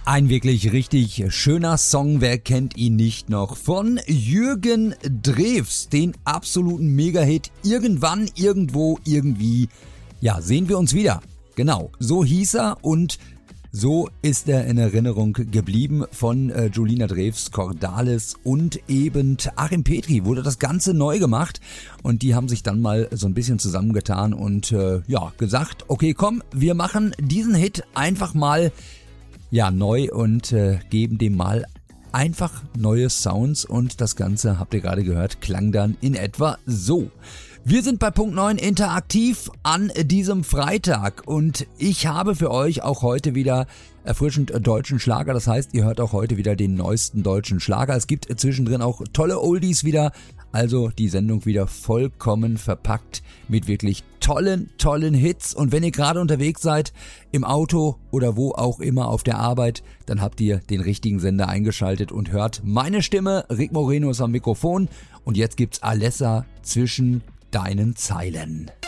Ein wirklich richtig schöner Song, wer kennt ihn nicht noch? Von Jürgen Drews, den absoluten Mega-Hit Irgendwann, Irgendwo, Irgendwie. Ja, sehen wir uns wieder. Genau, so hieß er und so ist er in Erinnerung geblieben. Von Julina Drews, Cordalis und eben Achim Petri wurde das Ganze neu gemacht und die haben sich dann mal so ein bisschen zusammengetan und gesagt, okay komm, wir machen diesen Hit einfach mal neu und geben dem mal einfach neue Sounds und das Ganze, habt ihr gerade gehört, klang dann in etwa so. Wir sind bei Punkt 9 interaktiv an diesem Freitag und ich habe für euch auch heute wieder erfrischend deutschen Schlager, das heißt, ihr hört auch heute wieder den neuesten deutschen Schlager. Es gibt zwischendrin auch tolle Oldies wieder, also die Sendung wieder vollkommen verpackt mit wirklich tollen Hits. Und wenn ihr gerade unterwegs seid, im Auto oder wo auch immer auf der Arbeit, dann habt ihr den richtigen Sender eingeschaltet und hört meine Stimme. Rick Moreno ist am Mikrofon und jetzt gibt's Alessa zwischen deinen Zeilen.